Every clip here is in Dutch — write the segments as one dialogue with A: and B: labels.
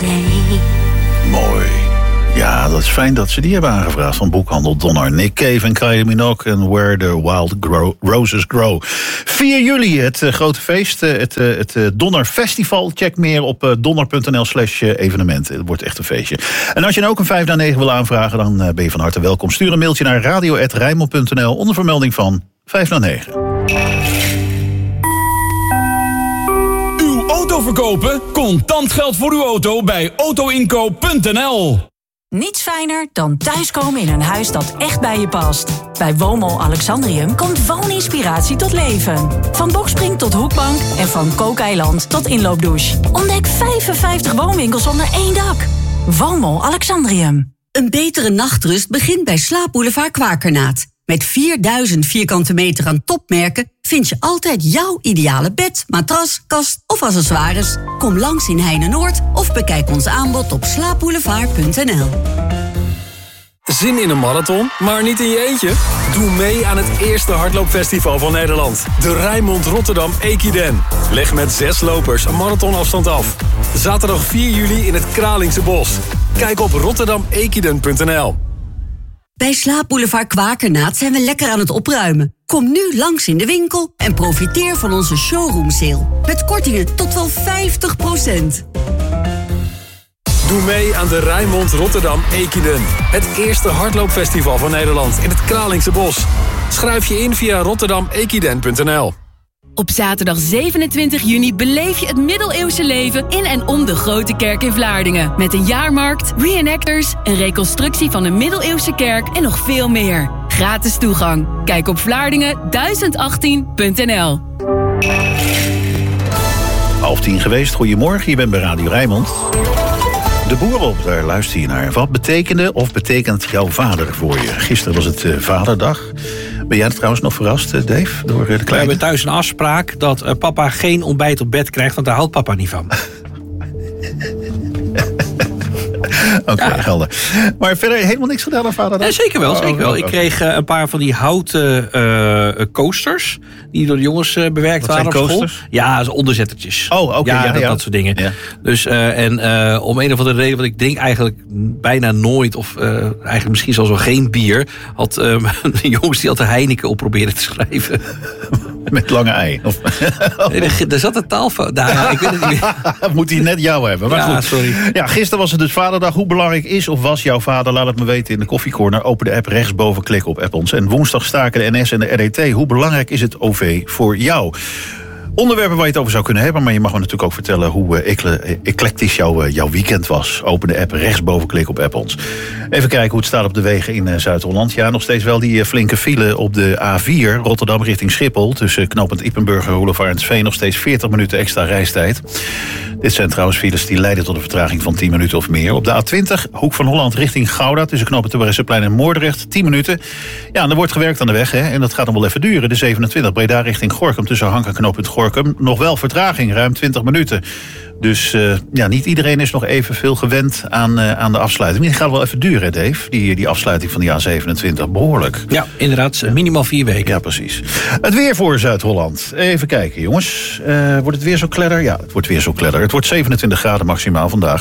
A: Mooi. Ja, dat is fijn dat ze die hebben aangevraagd van boekhandel Donner. Nick Cave en Kylie Minogue en Where the Wild Roses Grow. 4 juli, het grote feest, het Donner Festival. Check meer op donner.nl/evenement. Het wordt echt een feestje. En als je nou ook een 5 na 9 wil aanvragen, dan ben je van harte welkom. Stuur een mailtje naar radio@rijnmond.nl onder vermelding van 5 na 9.
B: Uw auto verkopen? Contant geld voor uw auto bij autoinkoop.nl.
C: Niets fijner dan thuiskomen in een huis dat echt bij je past. Bij Woonmol Alexandrium komt wooninspiratie tot leven. Van Boxspring tot hoekbank en van kookeiland tot inloopdouche. Ontdek 55 woonwinkels onder één dak. Woonmol Alexandrium.
D: Een betere nachtrust begint bij Slaapboulevard Kwakernaat. Met 4000 vierkante meter aan topmerken vind je altijd jouw ideale bed, matras, kast of accessoires. Kom langs in Heine-Noord of bekijk ons aanbod op slaapboulevard.nl.
E: Zin in een marathon, maar niet in je eentje? Doe mee aan het eerste hardloopfestival van Nederland. De Rijnmond Rotterdam Equiden. Leg met 6 lopers een marathonafstand af. Zaterdag 4 juli in het Kralingse Bos. Kijk op rotterdamequiden.nl.
D: Bij Slaapboulevard Kwakernaat zijn we lekker aan het opruimen. Kom nu langs in de winkel en profiteer van onze showroom sale. Met kortingen tot wel 50%.
E: Doe mee aan de Rijnmond Rotterdam Equiden. Het eerste hardloopfestival van Nederland in het Kralingse Bos. Schrijf je in via rotterdamequiden.nl.
F: Op zaterdag 27 juni beleef je het middeleeuwse leven in en om de Grote Kerk in Vlaardingen. Met een jaarmarkt, reenactors, een reconstructie van een middeleeuwse kerk en nog veel meer. Gratis toegang. Kijk op Vlaardingen1018.nl.
A: 9:30 geweest. Goedemorgen, je bent bij Radio Rijnmond. De Boerenop, daar luister je naar. Wat betekende of betekent jouw vader voor je? Gisteren was het Vaderdag. Ben jij trouwens nog verrast, Dave, door de kleine?
G: We hebben thuis een afspraak dat papa geen ontbijt op bed krijgt, want daar houdt papa niet van.
A: Oké, helder. Maar verder helemaal niks gedaan aan Vaderdag?
G: Ja, zeker wel, zeker wel. Ik kreeg een paar van die houten coasters die door de jongens bewerkt waren op school.
A: Coasters?
G: Ja, onderzettertjes.
A: Oh, oké.
G: Ja, dat soort dingen. Ja. Dus, om een of andere reden, want ik drink eigenlijk bijna nooit, of eigenlijk misschien zelfs wel geen bier, had de jongens die altijd Heineken op proberen te schrijven.
A: Met lange ei? Of...
G: Nee, er zat een taalfout. Nou, ik weet het niet meer.
A: Moet hij net jou hebben. Maar goed.
G: Sorry.
A: Ja, gisteren was het dus Vaderdag. Hoe belangrijk is of was jouw vader? Laat het me weten in de koffiecorner. Open de app rechtsboven, klik op app ons. En woensdag staken de NS en de RDT. Hoe belangrijk is het OV voor jou? Onderwerpen waar je het over zou kunnen hebben, maar je mag me natuurlijk ook vertellen hoe eclectisch jouw weekend was. Open de app, rechtsboven, klik op app ons. Even kijken hoe het staat op de wegen in Zuid-Holland. Ja, nog steeds wel die flinke file op de A4 Rotterdam richting Schiphol. Tussen knooppunt Ippenburger en Roelofarensveen nog steeds 40 minuten extra reistijd. Dit zijn trouwens files die leiden tot een vertraging van 10 minuten of meer. Op de A20, Hoek van Holland richting Gouda, tussen knooppunt Terbrechtseplein en Moordrecht, 10 minuten. Ja, en er wordt gewerkt aan de weg, hè, en dat gaat dan wel even duren. De 27, Breda richting Gorinchem, tussen Hank en knooppunt Gorinchem. Nog wel vertraging, ruim 20 minuten. Dus niet iedereen is nog evenveel gewend aan de afsluiting. Die gaat wel even duren, Dave, die afsluiting van die A27. Behoorlijk.
G: Ja, inderdaad. Minimaal 4 weken.
A: Ja, precies. Het weer voor Zuid-Holland. Even kijken, jongens. Wordt het weer zo kledder? Ja, het wordt weer zo kledder. Het wordt 27 graden maximaal vandaag.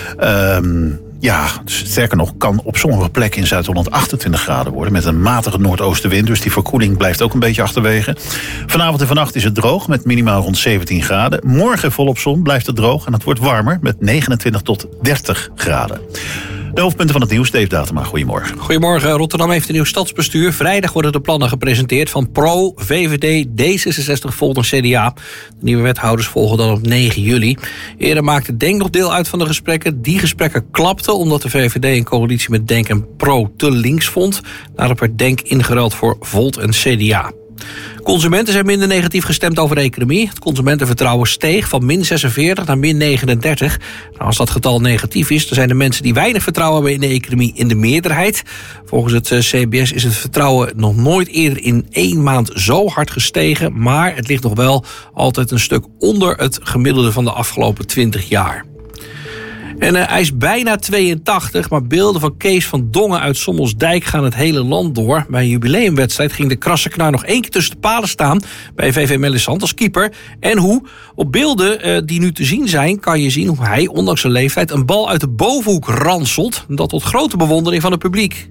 A: Ja, sterker nog, kan op sommige plekken in Zuid-Holland 28 graden worden. Met een matige noordoostenwind, dus die verkoeling blijft ook een beetje achterwege. Vanavond en vannacht is het droog, met minimaal rond 17 graden. Morgen volop zon, blijft het droog en het wordt warmer met 29 tot 30 graden. De hoofdpunten van het nieuws, Dave Datema, goedemorgen.
G: Goedemorgen, Rotterdam heeft een nieuw stadsbestuur. Vrijdag worden de plannen gepresenteerd van Pro, VVD, D66, Volt en CDA. De nieuwe wethouders volgen dan op 9 juli. Eerder maakte Denk nog deel uit van de gesprekken. Die gesprekken klapten omdat de VVD een coalitie met Denk en Pro te links vond. Daarop werd Denk ingeruild voor Volt en CDA. Consumenten zijn minder negatief gestemd over de economie. Het consumentenvertrouwen steeg van min 46 naar min 39. Nou, als dat getal negatief is, dan zijn de mensen die weinig vertrouwen hebben in de economie in de meerderheid. Volgens het CBS is het vertrouwen nog nooit eerder in 1 maand zo hard gestegen. Maar het ligt nog wel altijd een stuk onder het gemiddelde van de afgelopen 20 jaar. En hij is bijna 82, maar beelden van Kees van Dongen uit Sommelsdijk gaan het hele land door. Bij een jubileumwedstrijd ging de krasse knaar nog 1 keer tussen de palen staan bij VV Melisant als keeper. En hoe op beelden die nu te zien zijn, kan je zien hoe hij, ondanks zijn leeftijd, een bal uit de bovenhoek ranselt. Dat tot grote bewondering van het publiek.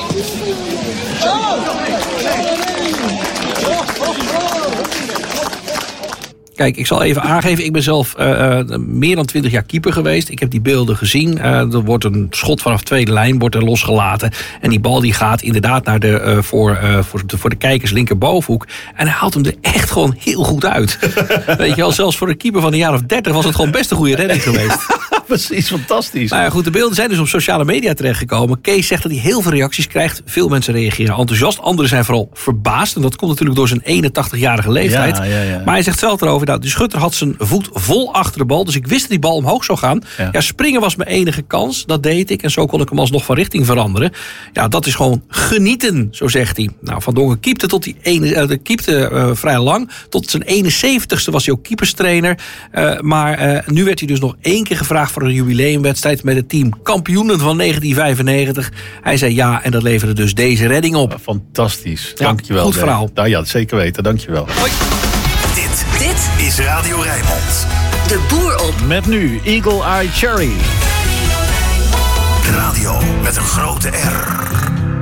G: Kijk, ik zal even aangeven, ik ben zelf meer dan 20 jaar keeper geweest. Ik heb die beelden gezien. Er wordt een schot vanaf tweede lijn wordt er losgelaten. En die bal die gaat inderdaad naar voor de kijkers linkerbovenhoek. En hij haalt hem er echt gewoon heel goed uit. Weet je wel, zelfs voor een keeper van een jaar of 30 was het gewoon best een goede redding geweest.
A: Precies, fantastisch.
G: Nou ja, goed, de beelden zijn dus op sociale media terechtgekomen. Kees zegt dat hij heel veel reacties krijgt. Veel mensen reageren enthousiast. Anderen zijn vooral verbaasd. En dat komt natuurlijk door zijn 81-jarige leeftijd. Ja. Maar hij zegt zelf erover, nou, de schutter had zijn voet vol achter de bal. Dus ik wist dat die bal omhoog zou gaan. Ja, springen was mijn enige kans. Dat deed ik. En zo kon ik hem alsnog van richting veranderen. Ja, dat is gewoon genieten, zo zegt hij. Nou, Van Dongen keepte vrij lang. Tot zijn 71ste was hij ook keeperstrainer. Maar nu werd hij dus nog 1 keer gevraagd voor een jubileumwedstrijd met het team kampioenen van 1995. Hij zei ja en dat leverde dus deze redding op.
A: Fantastisch,
G: ja,
A: dankjewel.
G: Goed verhaal.
A: Nou ja, zeker weten, dankjewel.
G: Hoi.
H: Dit is Radio Rijnmond.
D: De boer op.
A: Met nu Eagle Eye Cherry.
H: Radio met een grote R.